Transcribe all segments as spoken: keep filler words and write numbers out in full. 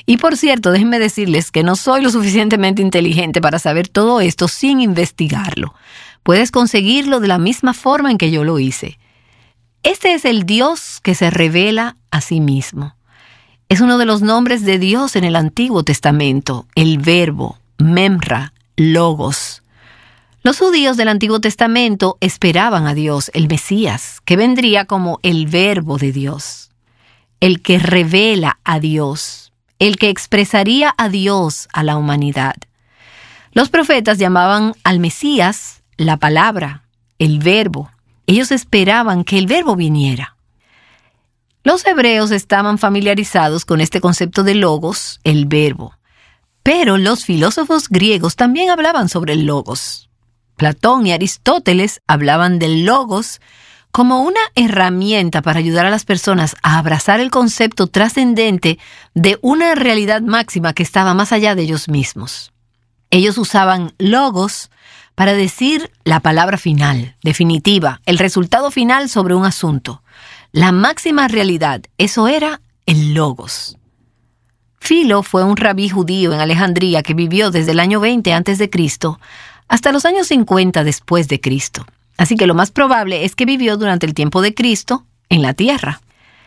Y por cierto, déjenme decirles que no soy lo suficientemente inteligente para saber todo esto sin investigarlo. Puedes conseguirlo de la misma forma en que yo lo hice. Este es el Dios que se revela a sí mismo. Es uno de los nombres de Dios en el Antiguo Testamento, el verbo, memra, logos. Los judíos del Antiguo Testamento esperaban a Dios, el Mesías, que vendría como el verbo de Dios, el que revela a Dios, el que expresaría a Dios a la humanidad. Los profetas llamaban al Mesías la palabra, el verbo. Ellos esperaban que el verbo viniera. Los hebreos estaban familiarizados con este concepto de logos, el verbo. Pero los filósofos griegos también hablaban sobre el logos. Platón y Aristóteles hablaban del logos como una herramienta para ayudar a las personas a abrazar el concepto trascendente de una realidad máxima que estaba más allá de ellos mismos. Ellos usaban logos para decir la palabra final, definitiva, el resultado final sobre un asunto. La máxima realidad, eso era el logos. Filo fue un rabí judío en Alejandría que vivió desde el año veinte antes de Cristo hasta los años cincuenta después de Cristo. Así que lo más probable es que vivió durante el tiempo de Cristo en la tierra.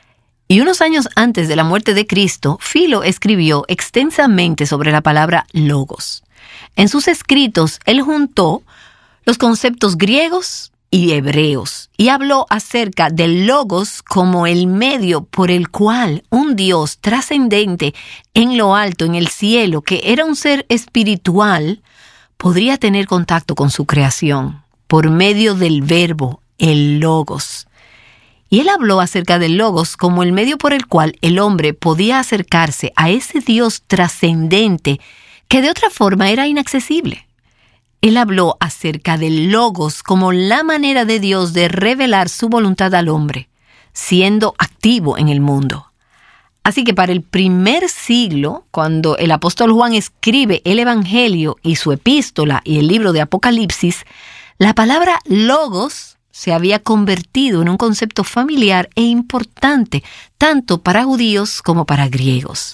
Y unos años antes de la muerte de Cristo, Filo escribió extensamente sobre la palabra logos. En sus escritos, él juntó los conceptos griegos y hebreos y habló acerca del logos como el medio por el cual un Dios trascendente en lo alto, en el cielo, que era un ser espiritual, podría tener contacto con su creación por medio del verbo, el logos. Y él habló acerca del logos como el medio por el cual el hombre podía acercarse a ese Dios trascendente que de otra forma era inaccesible. Él habló acerca del logos como la manera de Dios de revelar su voluntad al hombre, siendo activo en el mundo. Así que para el primer siglo, cuando el apóstol Juan escribe el Evangelio y su epístola y el libro de Apocalipsis, la palabra logos se había convertido en un concepto familiar e importante, tanto para judíos como para griegos.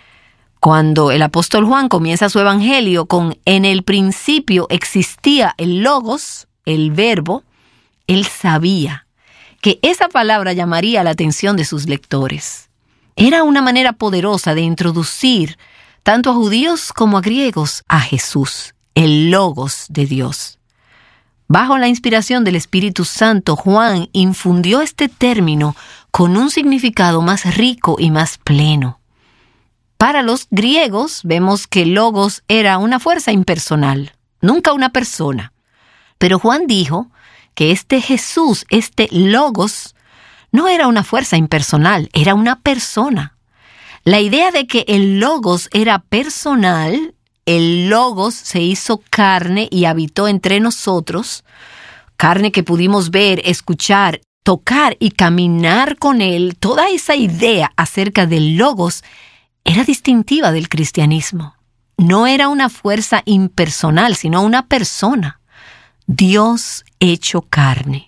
Cuando el apóstol Juan comienza su evangelio con «en el principio existía el logos», el verbo, él sabía que esa palabra llamaría la atención de sus lectores. Era una manera poderosa de introducir tanto a judíos como a griegos a Jesús, el logos de Dios. Bajo la inspiración del Espíritu Santo, Juan infundió este término con un significado más rico y más pleno. Para los griegos, vemos que logos era una fuerza impersonal, nunca una persona. Pero Juan dijo que este Jesús, este logos, no era una fuerza impersonal, era una persona. La idea de que el logos era personal, el logos se hizo carne y habitó entre nosotros, carne que pudimos ver, escuchar, tocar y caminar con él, toda esa idea acerca del logos era distintiva del cristianismo. No era una fuerza impersonal, sino una persona. Dios hecho carne.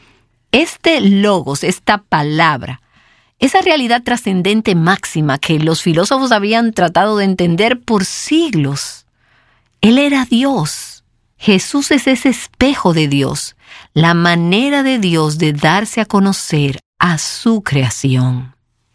Este logos, esta palabra, esa realidad trascendente máxima que los filósofos habían tratado de entender por siglos. Él era Dios. Jesús es ese espejo de Dios, la manera de Dios de darse a conocer a su creación.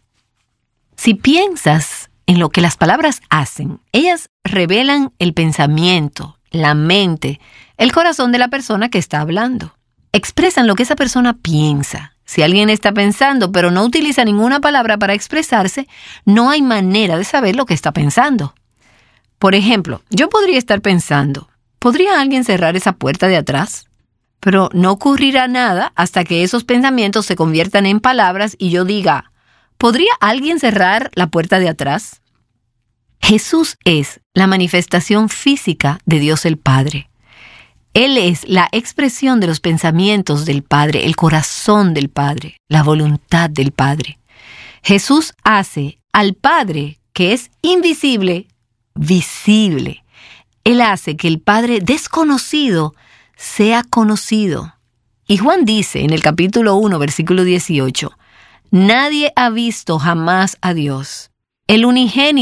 Si piensas en lo que las palabras hacen, ellas revelan el pensamiento, la mente, el corazón de la persona que está hablando. Expresan lo que esa persona piensa. Si alguien está pensando pero no utiliza ninguna palabra para expresarse, no hay manera de saber lo que está pensando. Por ejemplo, yo podría estar pensando, ¿podría alguien cerrar esa puerta de atrás? Pero no ocurrirá nada hasta que esos pensamientos se conviertan en palabras y yo diga, ¿podría alguien cerrar la puerta de atrás? Jesús es la manifestación física de Dios el Padre. Él es la expresión de los pensamientos del Padre, el corazón del Padre, la voluntad del Padre. Jesús hace al Padre, que es invisible, visible. Él hace que el Padre desconocido sea conocido. Y Juan dice en el capítulo uno, versículo dieciocho, «Nadie ha visto jamás a Dios. El unigénito